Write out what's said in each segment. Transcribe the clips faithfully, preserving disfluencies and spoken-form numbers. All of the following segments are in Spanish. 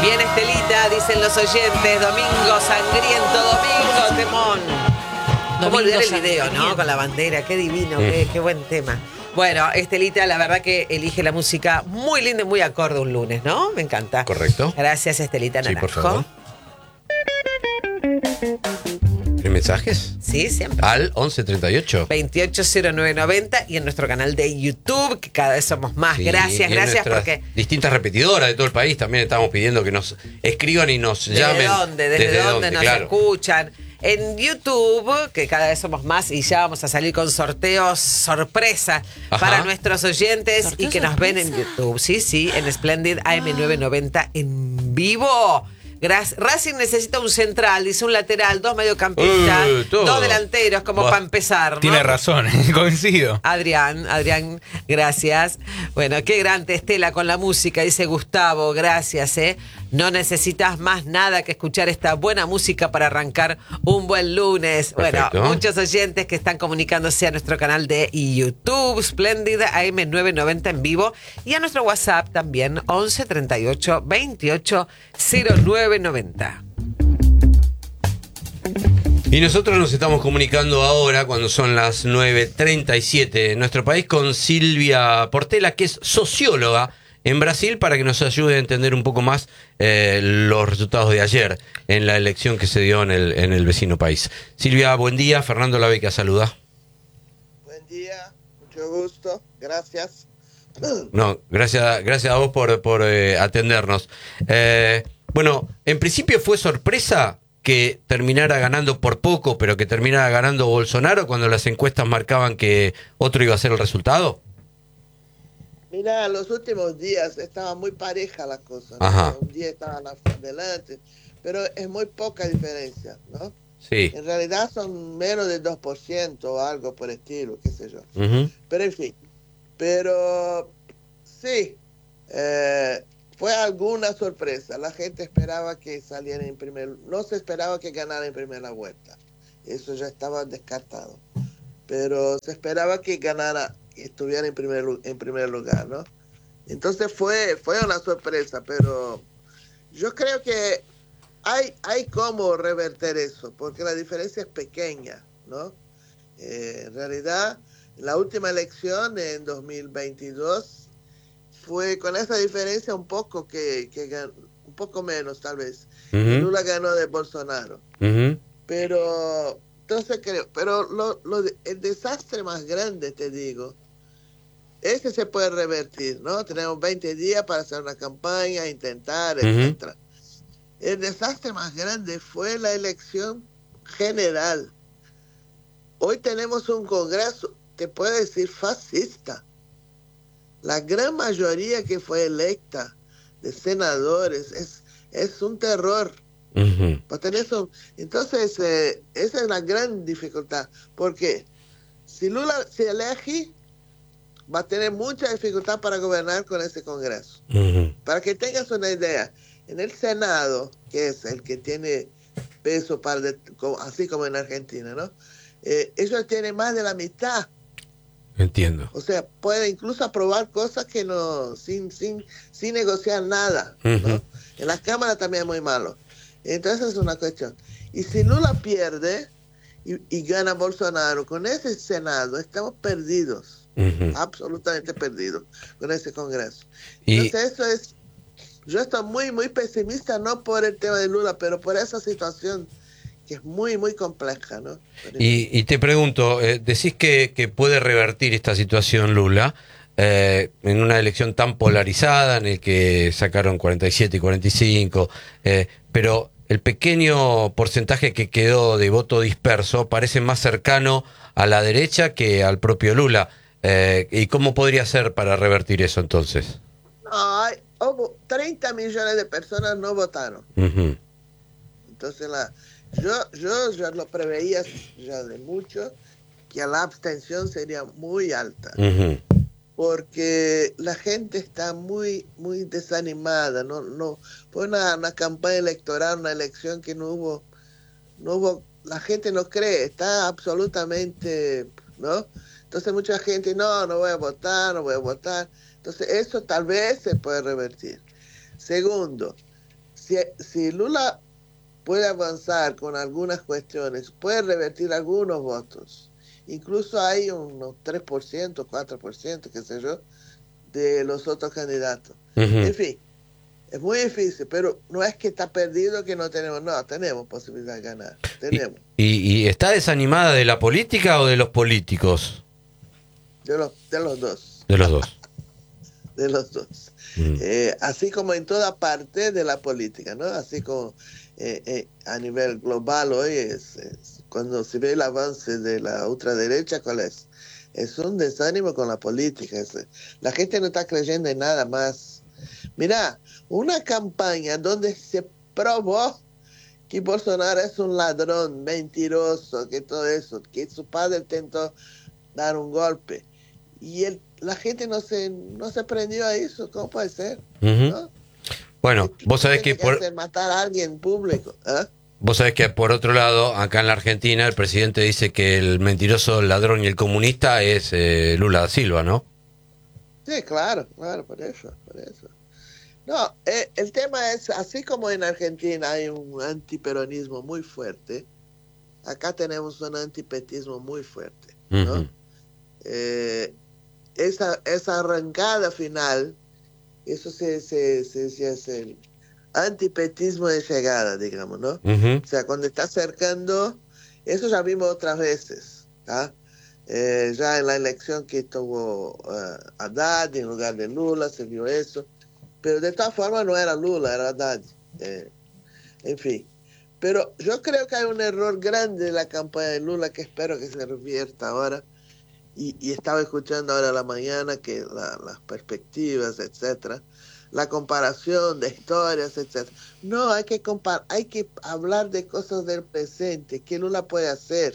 Bien, Estelita, dicen los oyentes. Domingo sangriento, domingo temón. ¿Cómo olvidar el video, no? Con la bandera, qué divino, mm. qué, qué buen tema. Bueno, Estelita, la verdad que elige la música muy linda y muy acorde un lunes, ¿no? Me encanta. Correcto. Gracias, Estelita Naranjo. Sí, por favor. ¿Tienes mensajes? Sí, siempre. Al once treinta y ocho. veintiocho cero nueve noventa y en nuestro canal de YouTube, que cada vez somos más. Sí, gracias, gracias porque... distintas repetidoras de todo el país también estamos pidiendo que nos escriban y nos llamen. ¿Desde dónde? ¿Desde, ¿Desde dónde, dónde nos claro. escuchan? En YouTube, que cada vez somos más y ya vamos a salir con sorteos sorpresa Ajá. para nuestros oyentes y que nos sorpresa? ven en YouTube. Sí, sí, en Splendid A M novecientos noventa en vivo. Racing necesita un central, dice un lateral, dos mediocampistas, uh, dos delanteros, como para empezar, ¿no? Tiene razón, coincido. Adrián, Adrián, gracias. Bueno, qué grande Estela con la música, dice Gustavo, gracias, ¿eh? No necesitas más nada que escuchar esta buena música para arrancar un buen lunes. Perfecto. Bueno, muchos oyentes que están comunicándose a nuestro canal de YouTube, Splendid A M novecientos noventa en vivo, y a nuestro WhatsApp también, once treinta y ocho veintiocho cero nueve noventa. Y nosotros nos estamos comunicando ahora, cuando son las nueve treinta y siete en nuestro país, con Silvia Portela, que es socióloga en Brasil, para que nos ayude a entender un poco más eh, los resultados de ayer en la elección que se dio en el, en el vecino país. Silvia, buen día. Fernando Labeca saluda. Buen día, mucho gusto, gracias. No, gracias, gracias a vos por, por eh, atendernos. Eh, bueno, en principio fue sorpresa que terminara ganando por poco, pero que terminara ganando Bolsonaro cuando las encuestas marcaban que otro iba a ser el resultado. Mira, los últimos días estaba muy pareja la cosa, ¿no? Ajá. Un día estaban adelante, pero es muy poca diferencia, ¿no? Sí. En realidad son menos del dos por ciento o algo por el estilo, qué sé yo. Uh-huh. Pero en fin, pero sí, eh, fue alguna sorpresa. La gente esperaba que saliera en primer, no se esperaba que ganara en primera vuelta, eso ya estaba descartado, pero se esperaba que ganara, estuviera en primer en primer lugar, ¿no? Entonces fue fue una sorpresa, pero yo creo que hay hay cómo revertir eso, porque la diferencia es pequeña, ¿no? Eh, en realidad, la última elección en dos mil veintidós fue con esa diferencia un poco que, que un poco menos tal vez. Uh-huh. Lula ganó de Bolsonaro, uh-huh. pero entonces creo, pero lo, lo el desastre más grande, te digo, ese se puede revertir, ¿no? Tenemos veinte días para hacer una campaña, intentar, uh-huh. etcétera. El desastre más grande fue la elección general. Hoy tenemos un Congreso, te puedo decir, fascista. La gran mayoría que fue electa de senadores es, es un terror. Uh-huh. Pues tenés un, entonces, eh, esa es la gran dificultad. Porque si Lula se elige, va a tener mucha dificultad para gobernar con ese Congreso. Uh-huh. Para que tengas una idea, en el Senado, que es el que tiene peso, para de, así como en Argentina, ¿no? Eh, ellos tienen más de la mitad. Entiendo. O sea, puede incluso aprobar cosas que no, sin sin sin negociar nada, ¿no? Uh-huh. En las cámaras también es muy malo. Entonces es una cuestión. Y si Lula pierde y, y gana Bolsonaro, con ese Senado estamos perdidos. Uh-huh. Absolutamente perdidos con ese Congreso. Y... Entonces eso es, yo estoy muy, muy pesimista, no por el tema de Lula, pero por esa situación que es muy, muy compleja, ¿no? Y, y te pregunto, eh, decís que, que puede revertir esta situación Lula eh, en una elección tan polarizada en el que sacaron cuarenta y siete y cuarenta y cinco, eh, pero el pequeño porcentaje que quedó de voto disperso parece más cercano a la derecha que al propio Lula. Eh, ¿Y cómo podría ser para revertir eso entonces? No, hay, hubo treinta millones de personas no votaron. Uh-huh. Entonces la... Yo, yo ya lo preveía ya de mucho, que la abstención sería muy alta, uh-huh. porque la gente está muy muy desanimada, no no fue una, una campaña electoral, una elección que no hubo, no hubo, la gente no cree, está absolutamente, ¿no? Entonces mucha gente, no, no voy a votar, no voy a votar, entonces eso tal vez se puede revertir. Segundo, si, si Lula puede avanzar con algunas cuestiones, puede revertir algunos votos. Incluso hay unos tres por ciento, cuatro por ciento, qué sé yo, de los otros candidatos. Uh-huh. En fin, es muy difícil, pero no es que está perdido que no tenemos, no, tenemos posibilidad de ganar, tenemos. ¿Y, y, y está desanimada de la política o de los políticos? De los, de los dos. De los dos. De los dos. Uh-huh. Eh, así como en toda parte de la política, ¿no? Así como eh, eh, a nivel global hoy es, es cuando se ve el avance de la ultraderecha, ¿cuál es? Es un desánimo con la política. Es, la gente no está creyendo en nada más. Mira, una campaña donde se probó que Bolsonaro es un ladrón, mentiroso, que todo eso, que su padre intentó dar un golpe. Y el, la gente no se no se prendió a eso. ¿Cómo puede ser? Uh-huh. ¿No? Bueno, vos sabés que, que por... hacer, matar a alguien en público. ¿Eh? Vos sabés que por otro lado, acá en la Argentina, el presidente dice que el mentiroso, el ladrón y el comunista es eh, Lula da Silva, ¿no? Sí, claro, claro, por eso, por eso. No, eh, el tema es, así como en Argentina hay un antiperonismo muy fuerte, acá tenemos un antipetismo muy fuerte, ¿no? Uh-huh. Eh, esa, esa arrancada final, eso se, se, se, se hace el antipetismo de llegada, digamos, ¿no? Uh-huh. O sea, cuando está acercando, eso ya vimos otras veces, ¿tá? Eh, ya en la elección que tuvo uh, Haddad en lugar de Lula, se vio eso, pero de todas formas no era Lula, era Haddad. Eh, en fin, pero yo creo que hay un error grande de la campaña de Lula que espero que se revierta ahora. Y, y estaba escuchando ahora a la mañana que la, las perspectivas, etcétera, la comparación de historias, etcétera. No, hay que compar, hay que hablar de cosas del presente, que Lula puede hacer.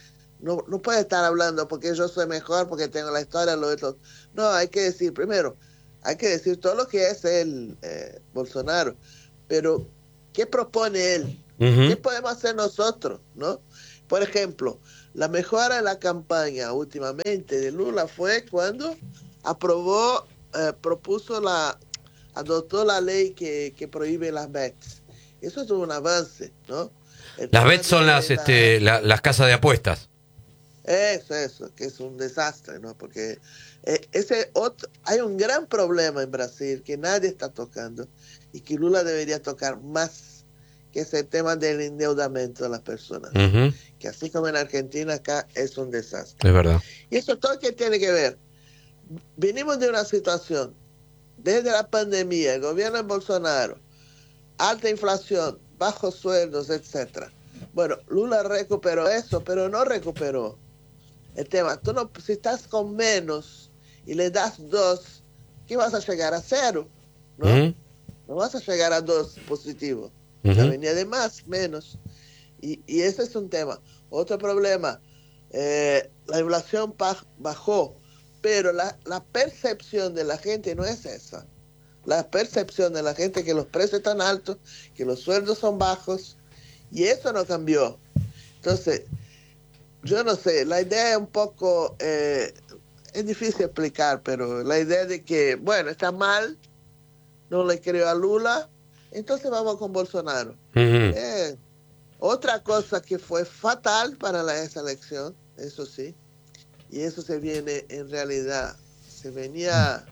No, no puede estar hablando porque yo soy mejor, porque tengo la historia, lo otro. No, hay que decir, primero, hay que decir todo lo que es el eh, Bolsonaro, pero ¿qué propone él? Uh-huh. ¿Qué podemos hacer nosotros? ¿No? Por ejemplo, la mejora en la campaña últimamente de Lula fue cuando aprobó, eh, propuso la, adoptó la ley que, que prohíbe las B E Ts. Eso es un avance, ¿no? El las B E Ts son las, la, este, la, las casas de apuestas. Eso, eso, que es un desastre, ¿no? Porque eh, ese otro, hay un gran problema en Brasil que nadie está tocando y que Lula debería tocar más, que es el tema del endeudamiento de las personas. Uh-huh. Que así como en Argentina, acá es un desastre. Es verdad. Y eso todo que tiene que ver. Venimos de una situación, desde la pandemia, el gobierno de Bolsonaro, alta inflación, bajos sueldos, etcétera. Bueno, Lula recuperó eso, pero no recuperó el tema. Tú no, si estás con menos y le das dos, ¿qué vas a llegar a cero? ¿No? Uh-huh. No vas a llegar a dos positivos. Uh-huh. Ya venía de más, menos. Y, y ese es un tema. Otro problema, eh, la inflación bajó, pero la, la percepción de la gente no es esa. La percepción de la gente es que los precios están altos, que los sueldos son bajos, y eso no cambió. Entonces, yo no sé, la idea es un poco, eh, es difícil explicar, pero la idea de que, bueno, está mal, no le creo a Lula, entonces vamos con Bolsonaro. Uh-huh. Eh, otra cosa que fue fatal para la, esa elección, eso sí, y eso se viene en realidad, se venía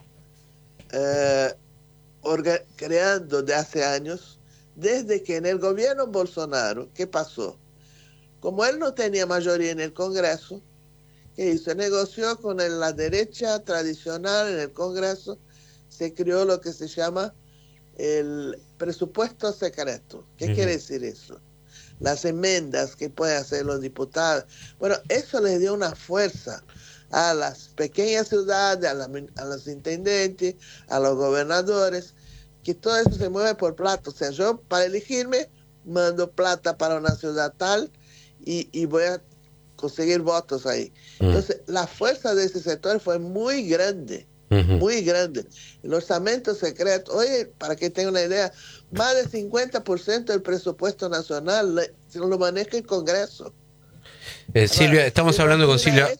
eh, orga- creando de hace años, desde que en el gobierno Bolsonaro, ¿qué pasó? Como él no tenía mayoría en el Congreso, ¿qué hizo? Negoció con el, la derecha tradicional en el Congreso, se creó lo que se llama el presupuesto secreto. ¿Qué uh-huh. quiere decir eso? Las enmiendas que pueden hacer los diputados. Bueno, eso les dio una fuerza a las pequeñas ciudades, a, la, a los intendentes, a los gobernadores, que todo eso se mueve por plata. O sea, yo para elegirme mando plata para una ciudad tal y, y voy a conseguir votos ahí. Uh-huh. Entonces, la fuerza de ese sector fue muy grande. Uh-huh. Muy grande. El orçamento secreto, oye, para que tengan una idea, más del cincuenta por ciento del presupuesto nacional se lo maneja el Congreso. Eh, Silvia, estamos hablando con Silvia. Eso,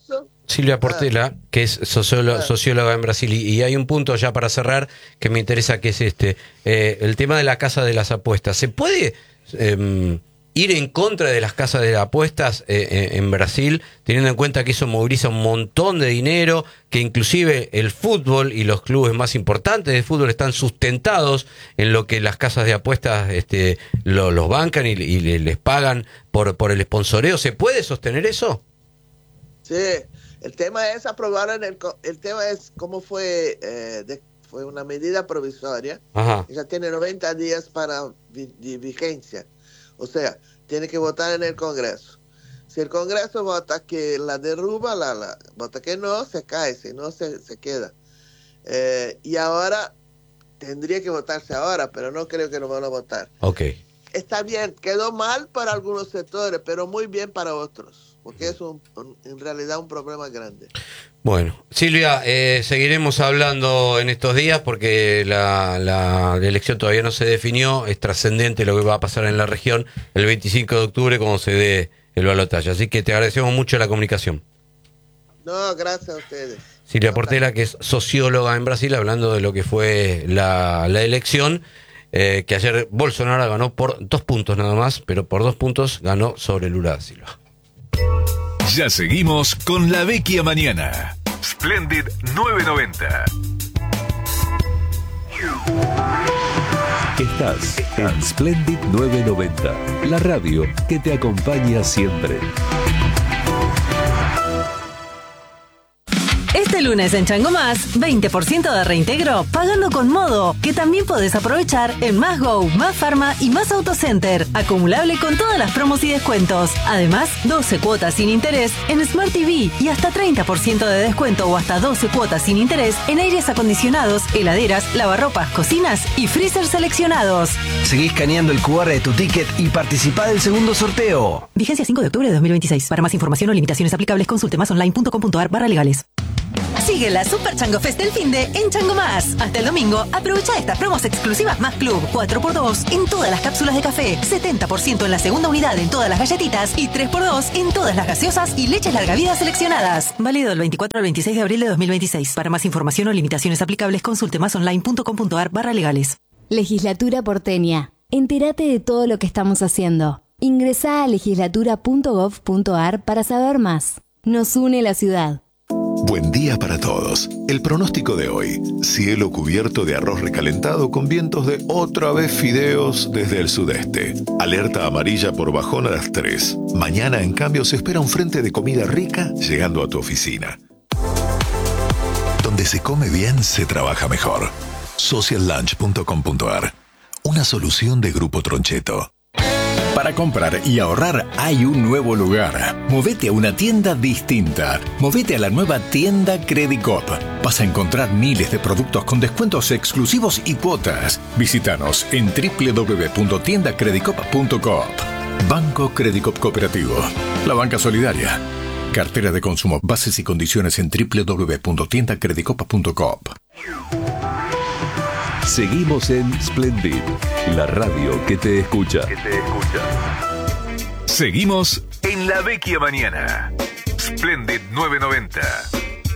Silvia Portela, que es socióloga, socióloga en Brasil, y, y hay un punto ya para cerrar que me interesa, que es este, eh, el tema de la casa de las apuestas. ¿Se puede eh, ir en contra de las casas de apuestas eh, en Brasil, teniendo en cuenta que eso moviliza un montón de dinero, que inclusive el fútbol y los clubes más importantes de fútbol están sustentados en lo que las casas de apuestas este, lo, los bancan y, y les pagan por, por el sponsoreo? ¿Se puede sostener eso? Sí, el tema es aprobar en el, el tema es cómo fue, eh, de, fue una medida provisoria. Ajá. Ya tiene noventa días para vi, vi, vigencia. O sea, tiene que votar en el Congreso. Si el Congreso vota que la derruba, la, la vota que no, se cae, si no se, se queda. Eh, y ahora tendría que votarse ahora, pero no creo que lo van a votar. Okay. Está bien, quedó mal para algunos sectores, pero muy bien para otros, porque es un, un, en realidad un problema grande. Bueno, Silvia, eh, seguiremos hablando en estos días porque la, la, la elección todavía no se definió. Es trascendente lo que va a pasar en la región el veinticinco de octubre cuando se dé el balotaje. Así que te agradecemos mucho la comunicación. No, gracias a ustedes. Silvia Portela, que es socióloga en Brasil, hablando de lo que fue la, la elección, eh, que ayer Bolsonaro ganó por dos puntos nada más, pero por dos puntos ganó sobre Lula da Silva. Ya seguimos con La Vecchia Mañana. Splendid novecientos noventa. Estás en Splendid novecientos noventa, la radio que te acompaña siempre. Este lunes en Chango Más, veinte por ciento de reintegro pagando con Modo, que también podés aprovechar en Más Go, Más Pharma y Más Autocenter, acumulable con todas las promos y descuentos. Además, doce cuotas sin interés en Smart T V y hasta treinta por ciento de descuento o hasta doce cuotas sin interés en aires acondicionados, heladeras, lavarropas, cocinas y freezer seleccionados. Seguí escaneando el cu erre de tu ticket y participá del segundo sorteo. Vigencia cinco de octubre de dos mil veintiséis. Para más información o limitaciones aplicables, consulte masonline punto com punto ar barra legales. Sigue la Super Chango Fest del finde en Chango Más. Hasta el domingo, aprovecha estas promos exclusivas Más Club, cuatro por dos en todas las cápsulas de café, setenta por ciento en la segunda unidad en todas las galletitas y tres por dos en todas las gaseosas y leches larga vida seleccionadas. Válido del veinticuatro al veintiséis de abril de dos mil veintiséis. Para más información o limitaciones aplicables, consulte masonline punto com punto ar barra legales. Legislatura porteña. Entérate de todo lo que estamos haciendo. Ingresá a legislatura punto gov punto ar para saber más. Nos une la ciudad. Buen día para todos. El pronóstico de hoy: cielo cubierto de arroz recalentado con vientos de otra vez fideos desde el sudeste. Alerta amarilla por bajón a las tres. Mañana, en cambio, se espera un frente de comida rica llegando a tu oficina. Donde se come bien, se trabaja mejor. social lunch punto com punto ar. Una solución de Grupo Troncheto. Para comprar y ahorrar hay un nuevo lugar. Movete a una tienda distinta. Movete a la nueva tienda Credicop. Vas a encontrar miles de productos con descuentos exclusivos y cuotas. Visítanos en doble u doble u doble u punto tienda credicop punto coop. Banco Credicop Cooperativo. La banca solidaria. Cartera de consumo. Bases y condiciones en doble u doble u doble u punto tienda credicop punto coop. Seguimos en Splendid, la radio que te escucha. Que te escucha. Seguimos en La Vecchia Mañana. Splendid novecientos noventa.